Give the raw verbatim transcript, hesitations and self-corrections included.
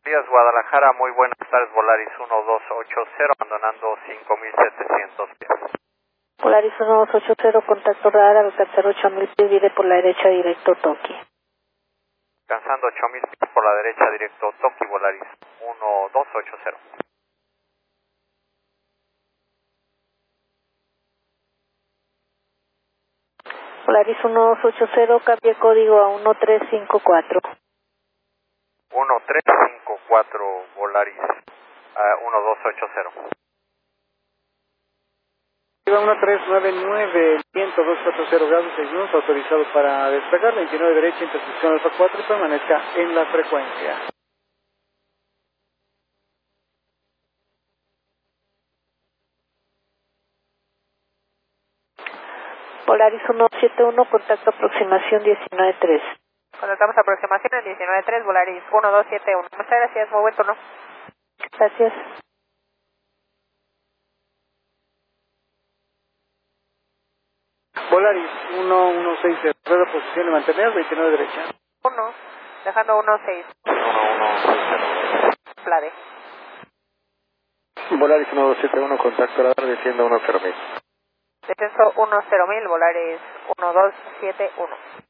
días, Guadalajara, muy buenas tardes, Volaris uno dos ocho cero, abandonando cinco mil setecientos pies. Volaris uno dos ocho cero, contacto radar, al alcanzar ocho mil pies, vire por la derecha directo Toki. Alcanzando ocho mil pies por la derecha, directo Toki, Volaris uno dos ocho cero. Volaris uno dos ocho cero, cambia código a uno tres cinco cuatro. uno tres cinco cuatro, Volaris uh, uno dos ocho cero. uno tres nueve nueve, viento dos cuatro cero grados, seis minutos, autorizado para despegar, veintinueve derecha, intersección alfa cuatro y permanezca en la frecuencia. Volaris uno siete uno, contacto aproximación diecinueve tres. Contactamos aproximación en diecinueve tres, Volaris uno dos siete uno. Muchas gracias, muy buen turno. Gracias. Volaris uno uno seis cero, rueda posición y mantener, veintinueve derecha. uno, dejando uno seis. uno uno seis cero. Flade. Volaris uno dos siete uno, contacto radar, descienda uno cero mil. Descenso uno cero mil, Volaris uno dos siete uno.